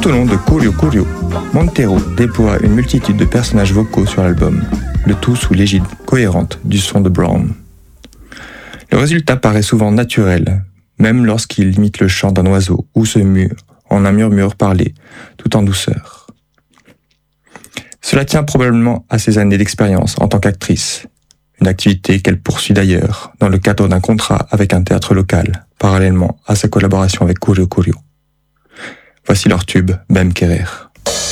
Tout au long de Curio Curio, Montero déploie une multitude de personnages vocaux sur l'album, le tout sous l'égide cohérente du son de Brown. Le résultat paraît souvent naturel, même lorsqu'il imite le chant d'un oiseau ou se mue en un murmure parlé, tout en douceur. Cela tient probablement à ses années d'expérience en tant qu'actrice, une activité qu'elle poursuit d'ailleurs dans le cadre d'un contrat avec un théâtre local, parallèlement à sa collaboration avec Curio Curio. Voici leur tube, Bem Querer.